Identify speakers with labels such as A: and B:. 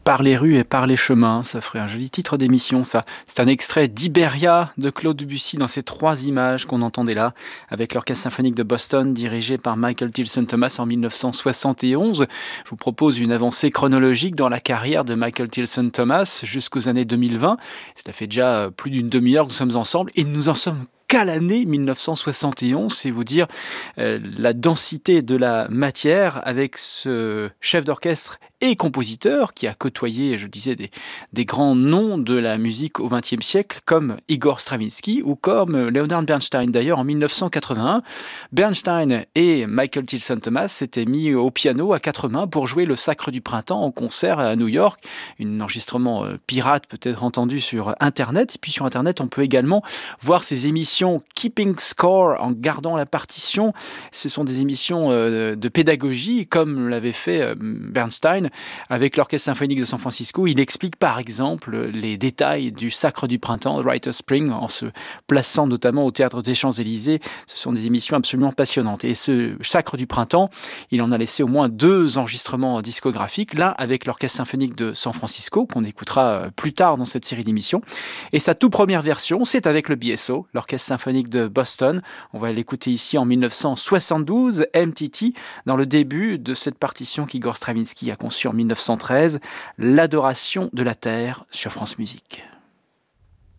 A: Par les rues et par les chemins, ça ferait un joli titre d'émission, ça. C'est un extrait d'Iberia de Claude Debussy dans ces trois images qu'on entendait là, avec l'Orchestre symphonique de Boston dirigé par Michael Tilson Thomas en 1971. Je vous propose une avancée chronologique dans la carrière de Michael Tilson Thomas jusqu'aux années 2020. Ça fait déjà plus d'une demi-heure que nous sommes ensemble et nous en sommes qu'à l'année 1971, c'est vous dire la densité de la matière avec ce chef d'orchestre et compositeur qui a côtoyé, je disais, des grands noms de la musique au XXe siècle comme Igor Stravinsky ou comme Leonard Bernstein. D'ailleurs, en 1981, Bernstein et Michael Tilson Thomas s'étaient mis au piano à quatre mains pour jouer le Sacre du Printemps en concert à New York. Un enregistrement pirate peut-être entendu sur Internet. Et puis sur Internet, on peut également voir ces émissions Keeping Score en gardant la partition. Ce sont des émissions de pédagogie comme l'avait fait Bernstein avec l'Orchestre symphonique de San Francisco. Il explique par exemple les détails du Sacre du Printemps, Rite of Spring, en se plaçant notamment au Théâtre des Champs-Élysées. Ce sont des émissions absolument passionnantes. Et ce Sacre du Printemps, il en a laissé au moins deux enregistrements discographiques, l'un avec l'Orchestre symphonique de San Francisco, qu'on écoutera plus tard dans cette série d'émissions. Et sa toute première version, c'est avec le BSO, l'Orchestre symphonique de Boston. On va l'écouter ici en 1972, MTT, dans le début de cette partition qu'Igor Stravinsky a conçue en 1913, l'Adoration de la Terre sur France Musique.